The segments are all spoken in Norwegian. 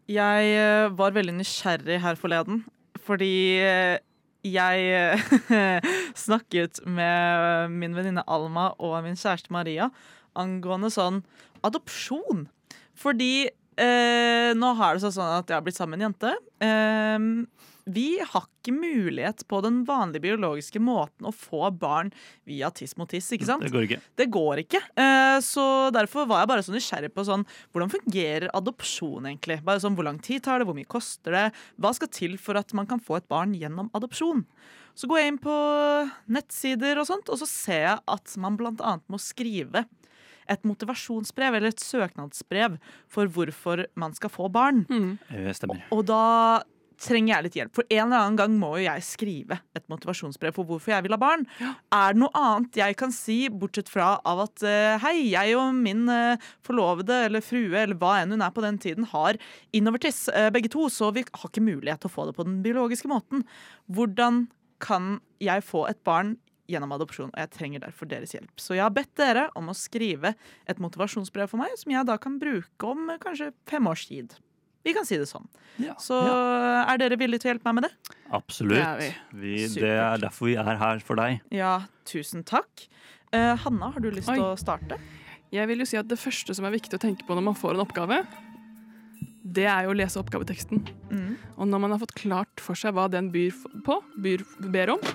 Jeg var veldig nysgjerrig her forleden, fordi jeg snakket med min venninne Alma og min kjæreste Maria angående sånn adopsjon. Fordi nå har det sånn at jeg har blitt sammen med en jente. Vi har ikke mulighet på den vanlige biologiske måten å få barn via tiss mot tiss, ikke sant? Det går ikke. Så derfor var jeg bare så nysgjerrig på sånn, hvordan fungerer adopsjon egentlig? Bare sånn, hvor lang tid tar det, hvor mye koster det? Hva skal til for at man kan få et barn gjennom adopsjon? Så går jeg inn på nettsider og sånt, og så ser jeg at man blant annet må skrive et motivasjonsbrev eller et søknadsbrev for hvorfor man skal få barn. Stemmer. Og da trenger jeg litt hjelp. For en eller annen gang må jo jeg skrive et motivasjonsbrev for hvorfor jeg vil ha barn. Er det noe annet jeg kan si, bortsett fra av at hei, jeg og min forlovede eller frue, eller hva enn hun er på den tiden, har innovertiss, begge to, så vi har ikke mulighet til å få det på den biologiske måten. Hvordan kan jeg få et barn gjennom adopsjon, og jeg trenger derfor deres hjelp. Så jeg har bedt dere om å skrive et motivasjonsbrev for meg, som jeg da kan bruke om kanskje 5 års tid. Vi kan si det sånn. Er dere villige til å hjelpe meg med det? Absolutt. Det er derfor vi er her for deg. Ja, tusen takk. Hanna, har du lyst til å starte? Jeg vil jo si at det første som er viktig å tenke på når man får en oppgave, det er jo å lese oppgaveteksten. Og når man har fått klart for seg hva den ber om,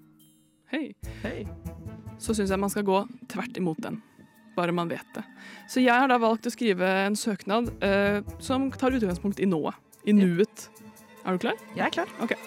så synes jeg man skal gå tvert imot den. Bare man vet det. Så jeg har da valgt å skrive en søknad som tar utgangspunkt i nået. I nuet. Er du klar? Jeg er klar. Ok.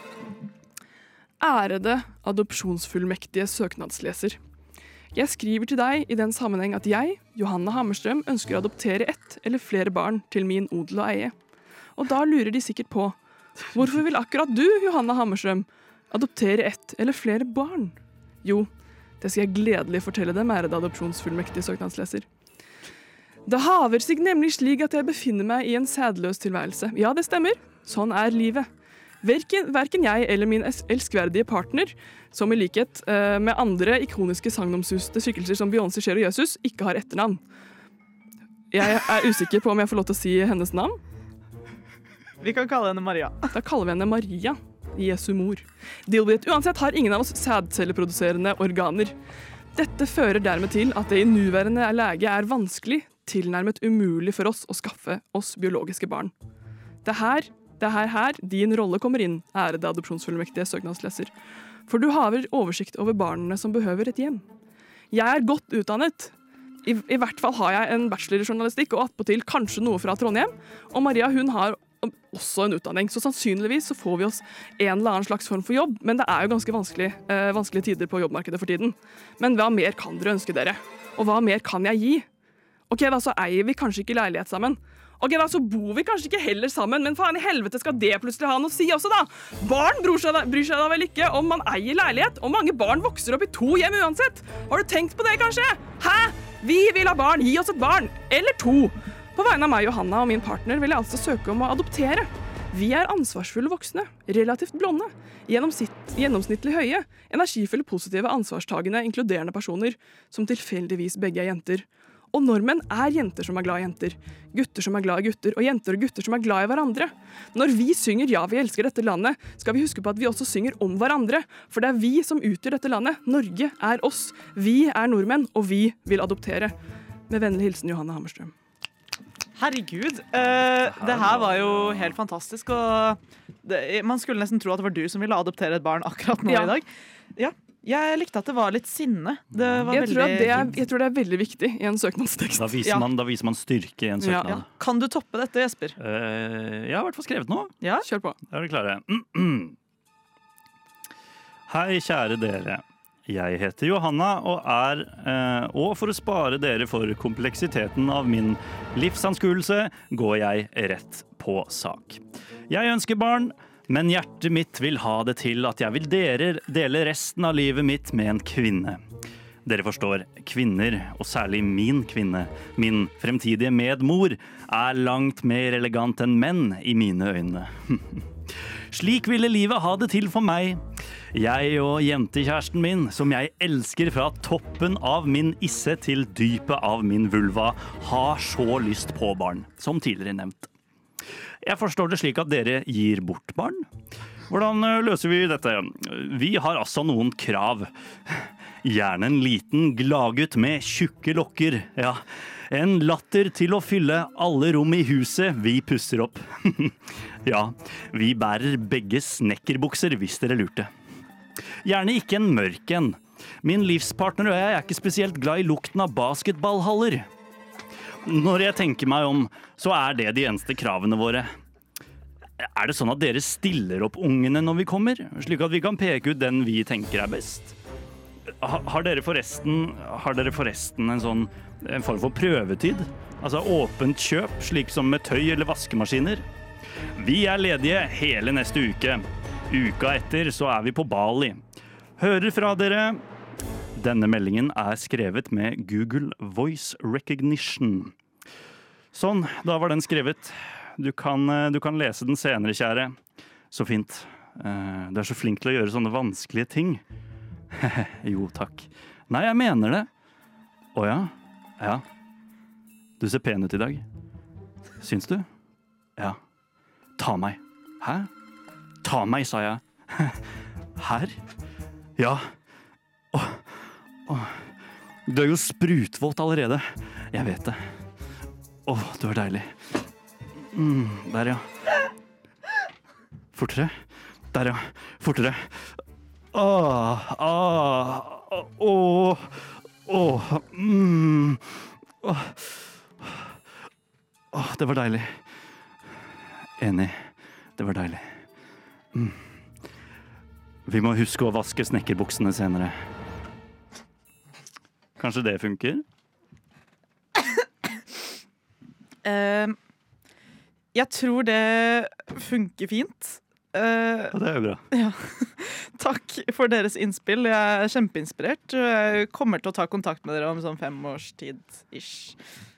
Ærede adopsjonsfullmektige søknadsleser. Jeg skriver til deg i den sammenheng at jeg, Johanna Hammerstrøm, ønsker å adoptere 1 eller flere barn til min odel og eie. Og da lurer de sikkert på, hvorfor vil akkurat du, Johanna Hammerstrøm, adoptere 1 eller flere barn? Jo, det skal jeg gledelig fortelle dem, ærede adopsjonsfullmektige søknadsleser. Det haver seg nemlig slik at jeg befinner meg i en sædløs tilværelse. Ja, det stemmer. Sånn er livet. Hverken jeg eller min elskverdige partner, som i likhet med andre ikoniske sagnomsuste skikkelser som Beyoncé, Cher og Jesus, ikke har etternavn. Jeg er usikker på om jeg får lov til å si hennes navn. Vi kan kalle henne Maria. Da kaller vi henne Maria. Jesu mor. Deal with it. Uansett har ingen av oss sædcelleproduserende organer. Dette fører dermed til at det i nuværende lege er vanskelig, tilnærmet umulig for oss å skaffe oss biologiske barn. Det er her din rolle kommer inn, ærede adopsjonsfullmektige søknadsleser. For du har oversikt over barnene som behøver et hjem. Jeg er godt utdannet. I hvert fall har jeg en bachelor i journalistikk og attpåtil kanskje noe fra Trondheim. Og Maria, hun har også en utdanning, så sannsynligvis så får vi oss en eller annen slags form for jobb, men det er jo ganske vanskelige tider på jobbmarkedet for tiden. Men hva mer kan dere ønske dere? Og hva mer kan jeg gi? Ok, da så eier vi kanskje ikke leilighet sammen. Ok, da så bor vi kanskje ikke heller sammen, men faen i helvete skal det plutselig ha noe å si også da? Barn bryr seg da vel ikke om man eier leilighet, og mange barn vokser opp i 2 hjem uansett. Har du tenkt på det kanskje? Hæ? Vi vil ha barn, gi oss et barn, eller 2. På vegne av meg, Johanna og min partner vil jeg altså søke om å adoptere. Vi er ansvarsfulle voksne, relativt blonde, gjennomsnittlig høye, energifulle, positive, ansvarstagende, inkluderende personer, som tilfeldigvis begge er jenter. Og nordmenn er jenter som er glad i jenter, gutter som er glad i gutter, og jenter og gutter som er glad i hverandre. Når vi synger «Ja, vi elsker dette landet», skal vi huske på at vi også synger om hverandre, for det er vi som utgjør dette landet. Norge er oss, vi er nordmenn, og vi vil adoptere. Med vennlig hilsen Johanna Hammerstrøm. Herregud, det her var jo helt fantastisk, og man skulle nesten tro at det var du som ville adoptere et barn akkurat nå i dag. Ja, jeg likte at det var litt sinne. Jeg tror det er veldig viktig i en søknadstekst. Da viser man styrke i en søknad. Ja. Kan du toppe dette, Jesper? Jeg har i hvert fall skrevet noe. Ja? Kjør på. Er dere klare? Hei, kjære dere. Jeg heter Johanna, og for å spare dere for kompleksiteten av min livsanskuelse, går jeg rett på sak. Jeg ønsker barn, men hjertet mitt vil ha det til at jeg vil dele resten av livet mitt med en kvinne. Dere forstår, kvinner, og særlig min kvinne, min fremtidige medmor, er langt mer elegant enn menn i mine øyne. Slik ville livet ha det til for meg. Jeg og jentekjæresten min, som jeg elsker fra toppen av min isse til dypet av min vulva, har så lyst på barn, som tidligere nevnt. Jeg forstår det slik at dere gir bort barn. Hvordan løser vi dette? Vi har altså noen krav. Gjerne en liten gladgutt med tjukke lokker. Ja, en latter til å fylle alle rom i huset vi pusser opp. Ja, vi bærer begge snekkerbukser hvis dere lurte. Gjerne ikke en mørk en. Min livspartner og jeg er ikke spesielt glad i lukten av basketballhaller. Når jeg tenker meg om, så er det de eneste kravene våre. Er det sånn at dere stiller opp ungene når vi kommer, slik at vi kan peke ut den vi tenker er best? Har dere forresten en form for prøvetid? Altså åpent kjøp, slik som med tøy eller vaskemaskiner? Vi er ledige hele neste uke. Uka etter så er vi på Bali. Hører fra dere. Denne meldingen er skrevet med Google Voice Recognition. Sånn, da var den skrevet. Du kan lese den senere, kjære. Så fint. Du er så flink til å gjøre sånne vanskelige ting. Jo, takk. Nei, jeg mener det. Å ja? Ja. Du ser pen ut i dag. Syns du? Ja. Ta meg. Hæ? Ta meg, sa jeg. Her? Ja. Du er jo sprutvåt allerede. Jeg vet det. Du er deilig. Der, ja. Fortere. Der, ja. Fortere. Det var deilig. Enig. Det var deilig. Vi må huske å vaske snekkerbuksene senere. Kanskje det funker? Jeg tror det funker fint. Ja, det er jo bra. Ja. Takk for deres innspill. Jeg er kjempeinspirert. Jeg kommer til å ta kontakt med dere om sånn 5 års tid ish.